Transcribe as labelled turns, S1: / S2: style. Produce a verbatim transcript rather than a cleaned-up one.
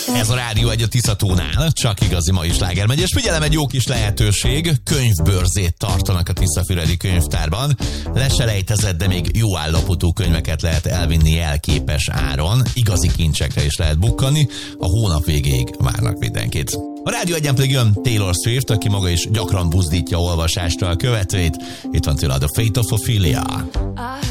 S1: Ez a Rádió egy a Tiszatónál, csak igazi mai sláger megy, és figyelem, egy jó kis lehetőség, könyvbörzét tartanak a Tiszafüredi könyvtárban. Leselejtezett, de még jó állapotú könyveket lehet elvinni jelképes áron, igazi kincsekre is lehet bukkani, a hónap végéig várnak mindenkit. A Rádió egyen pedig jön Taylor Swift, aki maga is gyakran buzdítja olvasásra a követőit. Itt van tőle a The Fate of Ophelia.